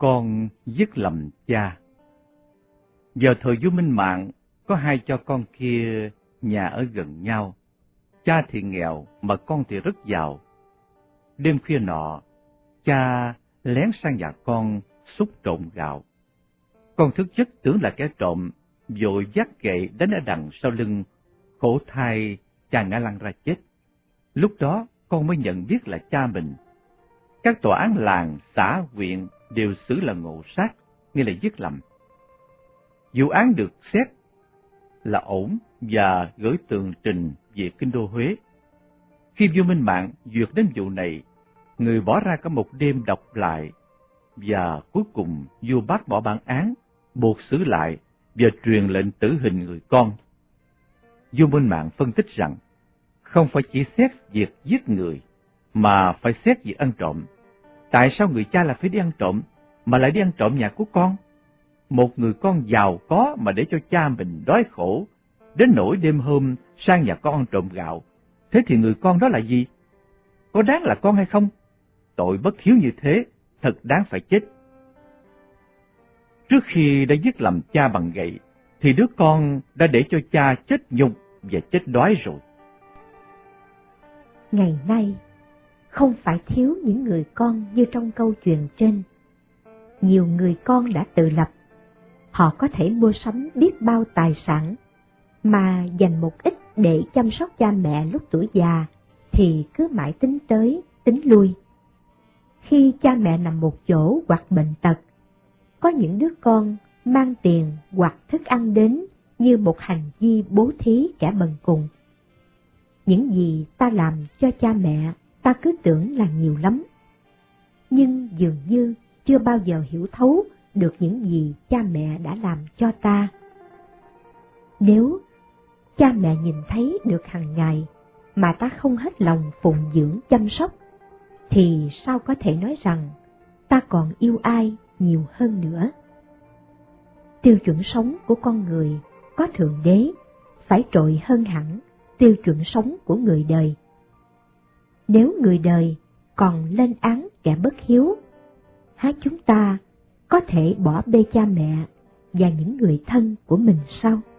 con giết lầm cha. Vào thời vua Minh Mạng, có hai cho con kia nhà ở gần nhau. Cha thì nghèo mà con thì rất giàu. Đêm khuya nọ, cha lén sang nhà con xúc trộm gạo. Con thức giấc tưởng là kẻ trộm, vội vác gậy đánh ở đằng sau lưng, khổ thay cha ngã lăn ra chết. Lúc đó con mới nhận biết là cha mình. Các tòa án làng, xã, huyện đều xử là ngộ sát, nghĩa là giết lầm. Vụ án được xét là ổn và gửi tường trình về kinh đô Huế. Khi vua Minh Mạng duyệt đến vụ này, người bỏ ra cả một đêm đọc lại, và cuối cùng vua bác bỏ bản án, buộc xử lại và truyền lệnh tử hình người con. Vua Minh Mạng phân tích rằng, không phải chỉ xét việc giết người, mà phải xét việc ăn trộm. Tại sao người cha là phải đi ăn trộm, mà lại đi ăn trộm nhà của con? Một người con giàu có mà để cho cha mình đói khổ, đến nỗi đêm hôm sang nhà con ăn trộm gạo. Thế thì người con đó là gì? Có đáng là con hay không? Tội bất hiếu như thế, thật đáng phải chết. Trước khi đã giết lầm cha bằng gậy, thì đứa con đã để cho cha chết nhục và chết đói rồi. Ngày nay, không phải thiếu những người con như trong câu chuyện trên. Nhiều người con đã tự lập. Họ có thể mua sắm biết bao tài sản, mà dành một ít để chăm sóc cha mẹ lúc tuổi già, thì cứ mãi tính tới, tính lui. Khi cha mẹ nằm một chỗ hoặc bệnh tật, có những đứa con mang tiền hoặc thức ăn đến như một hành vi bố thí kẻ bần cùng. Những gì ta làm cho cha mẹ, ta cứ tưởng là nhiều lắm, nhưng dường như chưa bao giờ hiểu thấu được những gì cha mẹ đã làm cho ta. Nếu cha mẹ nhìn thấy được hàng ngày mà ta không hết lòng phụng dưỡng chăm sóc, thì sao có thể nói rằng ta còn yêu ai nhiều hơn nữa? Tiêu chuẩn sống của con người có Thượng Đế phải trội hơn hẳn tiêu chuẩn sống của người đời. Nếu người đời còn lên án kẻ bất hiếu, há chúng ta có thể bỏ bê cha mẹ và những người thân của mình sao?